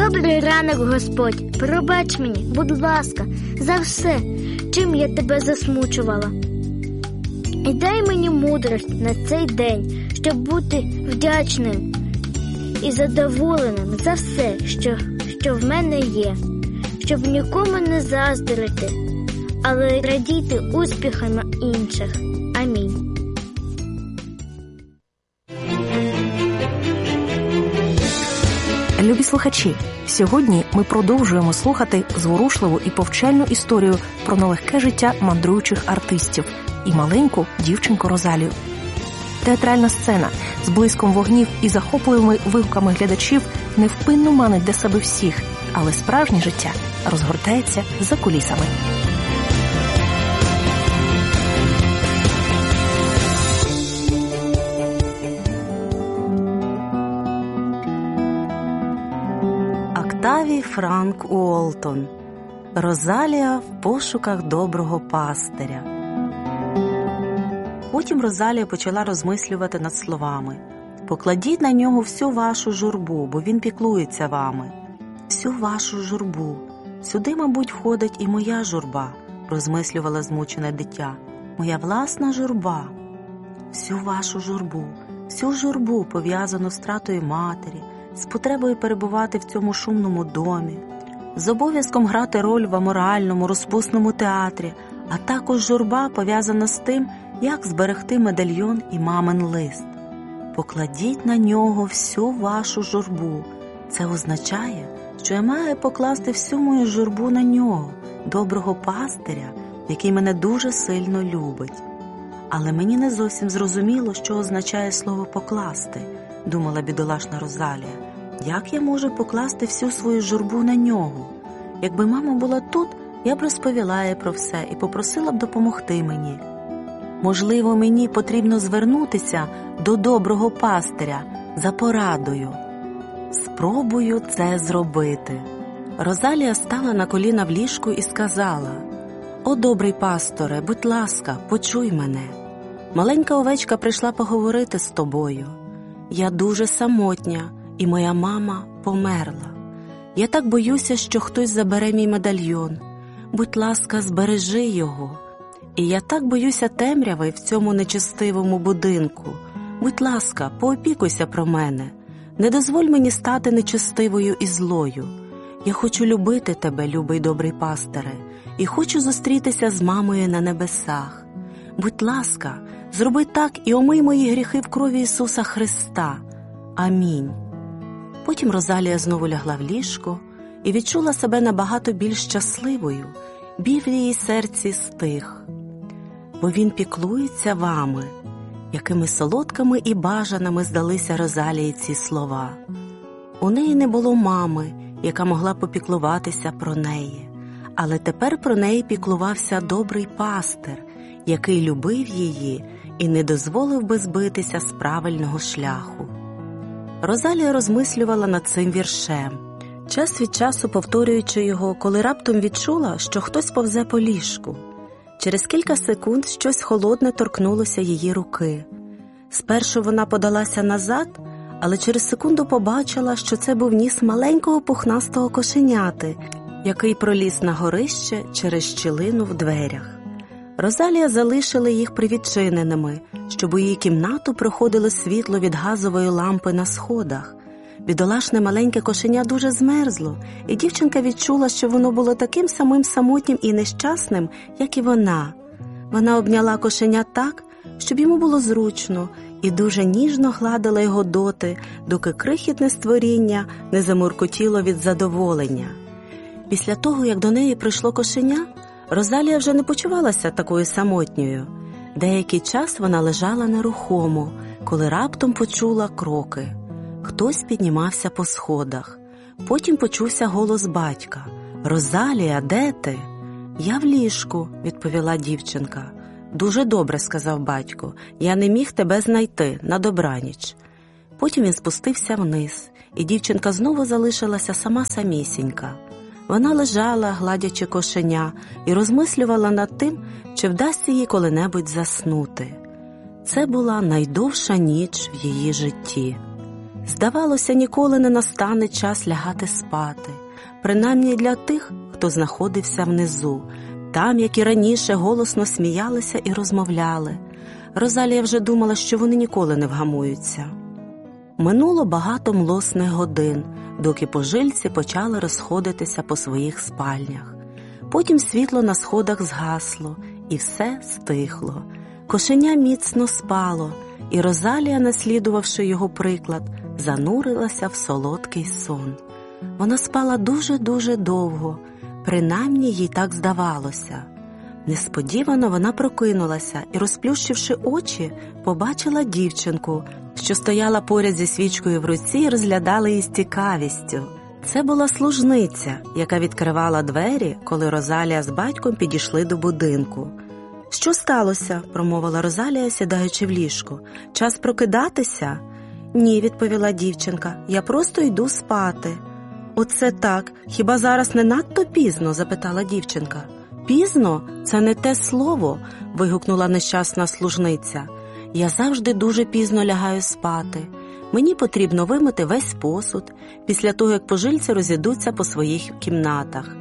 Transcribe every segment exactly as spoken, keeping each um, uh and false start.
Добрий ранок, Господь, пробач мені, будь ласка, за все, чим я тебе засмучувала. І дай мені мудрість на цей день, щоб бути вдячним і задоволеним за все, що, що в мене є, щоб нікому не заздрити, але радіти успіхами інших. Амінь. Любі слухачі, сьогодні ми продовжуємо слухати зворушливу і повчальну історію про нелегке життя мандруючих артистів і маленьку дівчинку Розалію. Театральна сцена з блиском вогнів і захопливими вигуками глядачів невпинно манить для себе всіх, але справжнє життя розгортається за кулісами. Октавій Франк Уолтон. Розалія в пошуках доброго пастиря. Потім Розалія почала розмислювати над словами. «Покладіть на нього всю вашу журбу, бо він піклується вами». «Всю вашу журбу. Сюди, мабуть, входить і моя журба», – розмислювала змучене дитя. «Моя власна журба. Всю вашу журбу, всю журбу, пов'язану з втратою матері, з потребою перебувати в цьому шумному домі, з обов'язком грати роль в аморальному, розпусному театрі, а також журба, пов'язана з тим, як зберегти медальйон і мамин лист. Покладіть на нього всю вашу журбу. Це означає, що я маю покласти всю мою журбу на нього, доброго пастиря, який мене дуже сильно любить. Але мені не зовсім зрозуміло, що означає слово «покласти», думала бідолашна Розалія. Як я можу покласти всю свою журбу на нього? Якби мама була тут, я б розповіла їй про все і попросила б допомогти мені. Можливо, мені потрібно звернутися до доброго пастиря за порадою. Спробую це зробити. Розалія стала на коліна в ліжку і сказала: «О, добрий пасторе, будь ласка, почуй мене. Маленька овечка прийшла поговорити з тобою. Я дуже самотня, і моя мама померла. Я так боюся, що хтось забере мій медальйон. Будь ласка, збережи його. І я так боюся темряви в цьому нечестивому будинку. Будь ласка, поопікуйся про мене. Не дозволь мені стати нечестивою і злою. Я хочу любити тебе, любий добрий пастире, і хочу зустрітися з мамою на небесах. Будь ласка, зроби так і омий мої гріхи в крові Ісуса Христа. Амінь». Потім Розалія знову лягла в ліжко і відчула себе набагато більш щасливою. Біль в її серці стих. Бо він піклується вами. Якими солодкими і бажаними здалися Розалії ці слова. У неї не було мами, яка могла попіклуватися про неї. Але тепер про неї піклувався добрий пастир, який любив її і не дозволив би збитися з правильного шляху. Розалія розмислювала над цим віршем, час від часу повторюючи його, коли раптом відчула, що хтось повзе по ліжку. Через кілька секунд щось холодне торкнулося її руки. Спершу вона подалася назад, але через секунду побачила, що це був ніс маленького пухнастого кошеняти, який проліз на горище через щілину в дверях. Розалія залишила їх привідчиненими, щоб у її кімнату проходило світло від газової лампи на сходах. Бідолашне маленьке кошеня дуже змерзло, і дівчинка відчула, що воно було таким самим самотнім і нещасним, як і вона. Вона обняла кошеня так, щоб йому було зручно, і дуже ніжно гладила його доти, доки крихітне створіння не замуркотіло від задоволення. Після того, як до неї прийшло кошеня, Розалія вже не почувалася такою самотньою. Деякий час вона лежала нерухомо, коли раптом почула кроки. Хтось піднімався по сходах. Потім почувся голос батька. «Розалія, де ти?» «Я в ліжку», – відповіла дівчинка. «Дуже добре», – сказав батько. «Я не міг тебе знайти. На добраніч». Потім він спустився вниз, і дівчинка знову залишилася сама самісінька. Вона лежала, гладячи кошеня, і розмислювала над тим, чи вдасться їй коли-небудь заснути. Це була найдовша ніч в її житті. Здавалося, ніколи не настане час лягати спати, принаймні для тих, хто знаходився внизу, там, як і раніше, голосно сміялися і розмовляли. Розалія вже думала, що вони ніколи не вгамуються. Минуло багато млосних годин, доки пожильці почали розходитися по своїх спальнях. Потім світло на сходах згасло, і все стихло. Кошеня міцно спало, і Розалія, наслідувавши його приклад, занурилася в солодкий сон. Вона спала дуже-дуже довго, принаймні їй так здавалося. Несподівано вона прокинулася і, розплющивши очі, побачила дівчинку, що стояла поряд зі свічкою в руці і розглядала її з цікавістю. Це була служниця, яка відкривала двері, коли Розалія з батьком підійшли до будинку. «Що сталося?» – промовила Розалія, сідаючи в ліжко. «Час прокидатися?» «Ні», – відповіла дівчинка, – «я просто йду спати». «Оце так, хіба зараз не надто пізно?» – запитала дівчинка. «Пізно? Це не те слово!» – вигукнула нещасна служниця. «Я завжди дуже пізно лягаю спати. Мені потрібно вимити весь посуд, після того, як пожильці розійдуться по своїх кімнатах.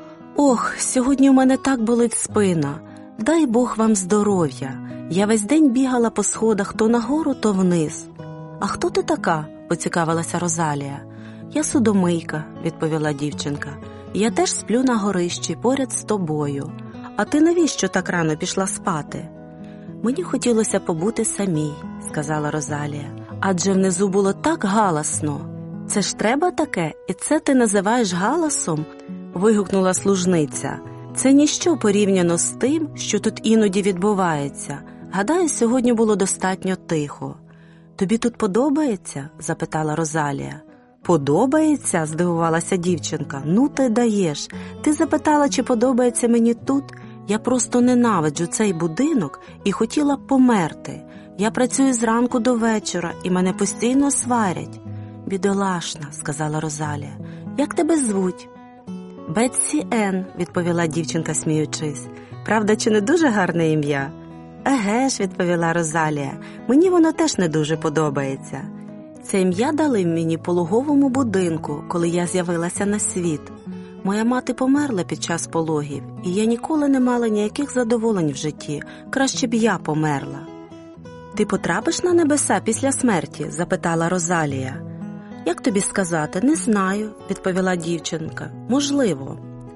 Ох, сьогодні у мене так болить спина. Дай Бог вам здоров'я. Я весь день бігала по сходах то нагору, то вниз». «А хто ти така?» – поцікавилася Розалія. «Я судомийка», – відповіла дівчинка. «Я теж сплю на горищі поряд з тобою. А ти навіщо так рано пішла спати?» «Мені хотілося побути самій», – сказала Розалія. «Адже внизу було так галасно». «Це ж треба таке? І це ти називаєш галасом?» – вигукнула служниця. «Це ніщо порівняно з тим, що тут іноді відбувається. Гадаю, сьогодні було достатньо тихо». «Тобі тут подобається?» – запитала Розалія. «Подобається?» – здивувалася дівчинка. «Ну ти даєш. Ти запитала, чи подобається мені тут? Я просто ненавиджу цей будинок і хотіла б померти. Я працюю зранку до вечора, і мене постійно сварять». «Бідолашна», – сказала Розалія. «Як тебе звуть?» «Бетсі Енн», – відповіла дівчинка, сміючись. «Правда, чи не дуже гарне ім'я?» «Еге ж», – відповіла Розалія, – «мені воно теж не дуже подобається». «Це ім'я дали мені по пологовому будинку, коли я з'явилася на світ. Моя мати померла під час пологів, і я ніколи не мала ніяких задоволень в житті, краще б я померла». «Ти потрапиш на небеса після смерті?» – запитала Розалія. «Як тобі сказати, не знаю», – відповіла дівчинка. «Можливо».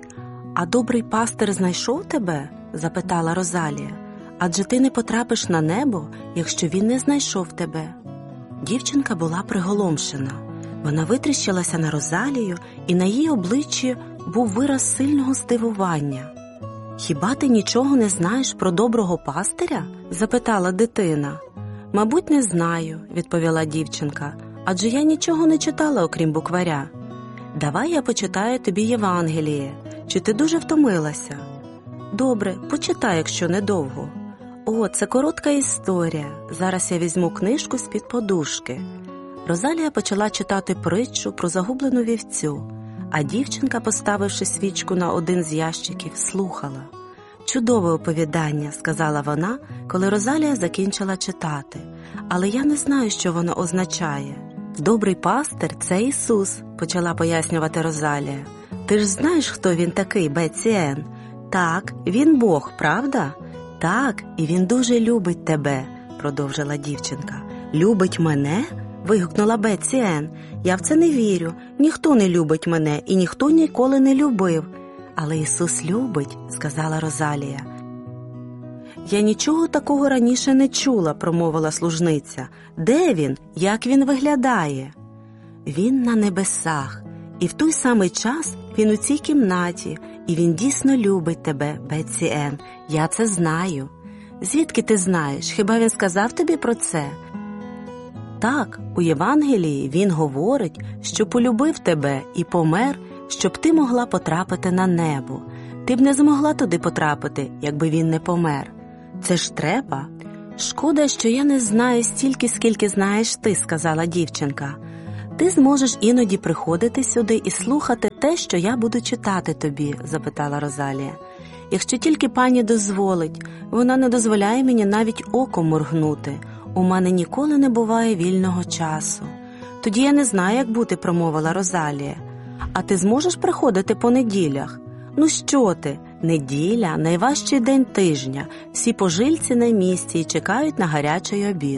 «А добрий пастир знайшов тебе?» – запитала Розалія. «Адже ти не потрапиш на небо, якщо він не знайшов тебе». Дівчинка була приголомшена. Вона витріщилася на Розалію, і на її обличчі був вираз сильного здивування. «Хіба ти нічого не знаєш про доброго пастиря?» – запитала дитина. «Мабуть, не знаю», – відповіла дівчинка, «адже я нічого не читала, окрім букваря». «Давай я почитаю тобі Євангеліє. Чи ти дуже втомилася?» «Добре, почитай, якщо недовго». «О, це коротка історія. Зараз я візьму книжку з-під подушки». Розалія почала читати притчу про загублену вівцю, а дівчинка, поставивши свічку на один з ящиків, слухала. «Чудове оповідання», – сказала вона, коли Розалія закінчила читати. «Але я не знаю, що воно означає». «Добрий пастир – це Ісус», – почала пояснювати Розалія. «Ти ж знаєш, хто він такий, Бетсі Енн?» «Так, він Бог, правда?» «Так, і він дуже любить тебе», – продовжила дівчинка. «Любить мене?» – вигукнула Бетсі Енн. «Я в це не вірю. Ніхто не любить мене, і ніхто ніколи не любив». «Але Ісус любить», – сказала Розалія. «Я нічого такого раніше не чула», – промовила служниця. «Де він? Як він виглядає?» «Він на небесах. І в той самий час він у цій кімнаті, і він дійсно любить тебе, Бетсі Енн. Я це знаю». «Звідки ти знаєш? Хіба він сказав тобі про це?» «Так, у Євангелії він говорить, що полюбив тебе і помер, щоб ти могла потрапити на небо. Ти б не змогла туди потрапити, якби він не помер. Це ж треба». «Шкода, що я не знаю стільки, скільки знаєш ти», – сказала дівчинка. «Ти зможеш іноді приходити сюди і слухати те, що я буду читати тобі», – запитала Розалія. «Якщо тільки пані дозволить. Вона не дозволяє мені навіть оком моргнути. У мене ніколи не буває вільного часу. «Тоді я не знаю, як бути», – промовила Розалія. «А ти зможеш приходити по неділях?» «Ну що ти? Неділя – найважчий день тижня. Всі пожильці на місці і чекають на гарячий обід».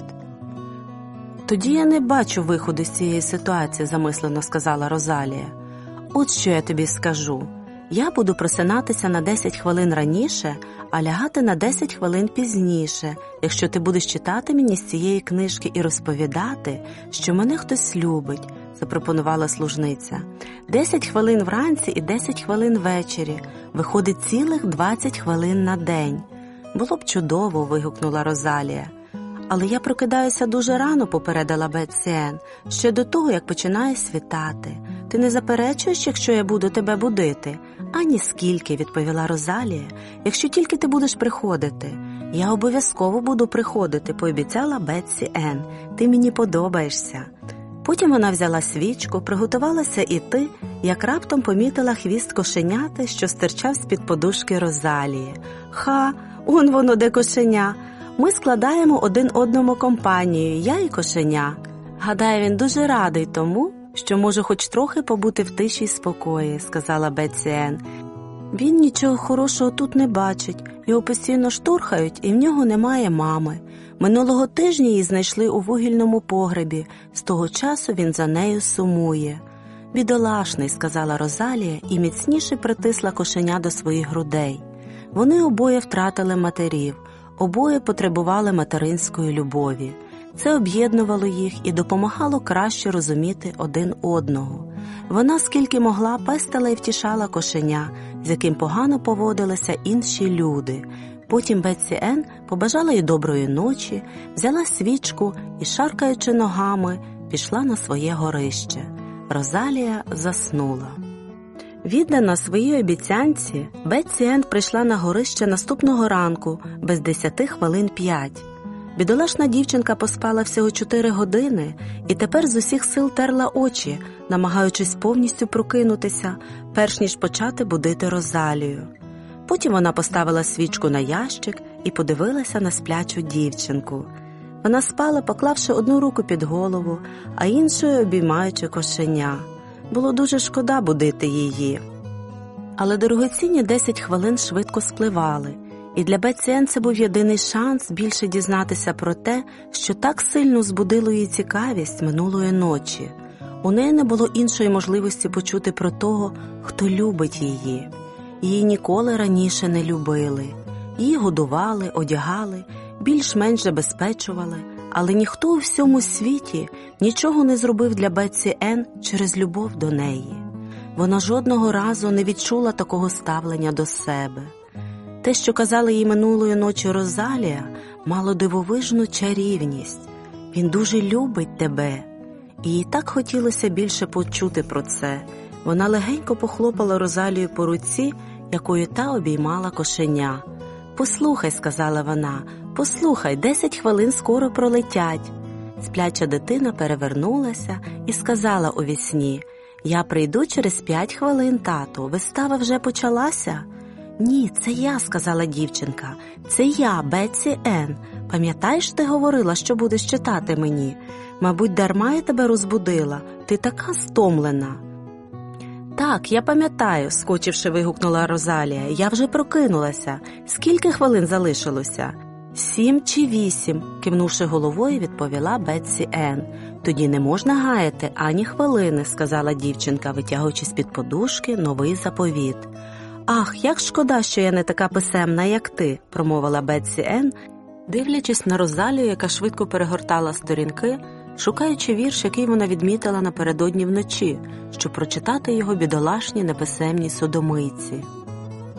«Тоді я не бачу виходу з цієї ситуації», – замислено сказала Розалія. «От що я тобі скажу. Я буду просинатися на десять хвилин раніше, а лягати на десять хвилин пізніше, якщо ти будеш читати мені з цієї книжки і розповідати, що мене хтось любить», – запропонувала служниця. «Десять хвилин вранці і десять хвилин ввечері. Виходить цілих двадцять хвилин на день». «Було б чудово», – вигукнула Розалія. «Але я прокидаюся дуже рано», – попередила Бетсі Енн, «ще до того, як починає світати. Ти не заперечуєш, якщо я буду тебе будити?» «Ані скільки», – відповіла Розалія, «якщо тільки ти будеш приходити». «Я обов'язково буду приходити», – пообіцяла Бетсі Енн. «Ти мені подобаєшся». Потім вона взяла свічку, приготувалася іти, як раптом помітила хвіст кошеняти, що стирчав з-під подушки Розалії. «Ха, он воно де кошеня! Ми складаємо один одному компанію, я і кошеня. Гадаю, він дуже радий тому, що може хоч трохи побути в тиші й спокої», – сказала Бетсі Енн. «Він нічого хорошого тут не бачить, його постійно штурхають, і в нього немає мами. Минулого тижня її знайшли у вугільному погребі, з того часу він за нею сумує». «Бідолашний», – сказала Розалія і міцніше притисла кошеня до своїх грудей. Вони обоє втратили матерів, обоє потребували материнської любові. Це об'єднувало їх і допомагало краще розуміти один одного. Вона скільки могла пестила і втішала кошеня, з яким погано поводилися інші люди. Потім Бетсі Енн побажала їй доброї ночі, взяла свічку і, шаркаючи ногами, пішла на своє горище. Розалія заснула. Віддана своїй обіцянці, Бетсі Енн прийшла на горище наступного ранку без десяти хвилин п'ять. Бідолашна дівчинка поспала всього чотири години і тепер з усіх сил терла очі, намагаючись повністю прокинутися, перш ніж почати будити Розалію. Потім вона поставила свічку на ящик і подивилася на сплячу дівчинку. Вона спала, поклавши одну руку під голову, а іншою обіймаючи кошеня. Було дуже шкода будити її. Але дорогоцінні десять хвилин швидко спливали, і для Бетсі Енн це був єдиний шанс більше дізнатися про те, що так сильно збудило її цікавість минулої ночі. У неї не було іншої можливості почути про того, хто любить її. Її ніколи раніше не любили. Її годували, одягали, більш-менш забезпечували, але ніхто у всьому світі нічого не зробив для Бетсі Енн через любов до неї. Вона жодного разу не відчула такого ставлення до себе. Те, що казала їй минулої ночі Розалія, мало дивовижну чарівність. «Він дуже любить тебе». І їй так хотілося більше почути про це. Вона легенько похлопала Розалію по руці, якою та обіймала кошеня. «Послухай», – сказала вона, – «послухай, десять хвилин скоро пролетять». Спляча дитина перевернулася і сказала у вісні: «Я прийду через п'ять хвилин, тату, вистава вже почалася?» «Ні, це я», – сказала дівчинка, – «це я, Бетсі Енн. Пам'ятаєш, ти говорила, що будеш читати мені? Мабуть, дарма я тебе розбудила, ти така стомлена». «Так, я пам'ятаю», – скочивши, вигукнула Розалія, – «я вже прокинулася. Скільки хвилин залишилося?» «Сім чи вісім», – кивнувши головою, відповіла Бетсі Енн. «Тоді не можна гаяти ані хвилини», – сказала дівчинка, витягуючи з-під подушки новий заповіт. «Ах, як шкода, що я не така писемна, як ти», – промовила Бетсі Енн, дивлячись на Розалію, яка швидко перегортала сторінки, шукаючи вірш, який вона відмітила напередодні вночі, щоб прочитати його бідолашній неписемній содомийці.